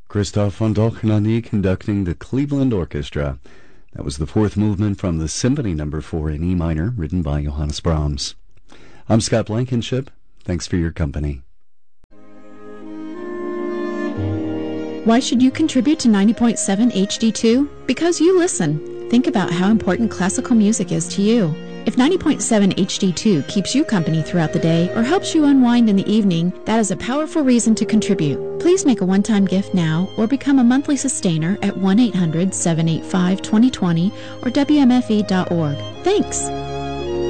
Christoph von Dohnanyi conducting the Cleveland Orchestra. That was the fourth movement from the Symphony No. 4 in E minor, written by Johannes Brahms. I'm Scott Blankenship. Thanks for your company. Why should you contribute to 90.7 HD2? Because you listen. Think about how important classical music is to you. If 90.7 HD2 keeps you company throughout the day or helps you unwind in the evening, that is a powerful reason to contribute. Please make a one-time gift now or become a monthly sustainer at 1-800-785-2020 or WMFE.org. Thanks!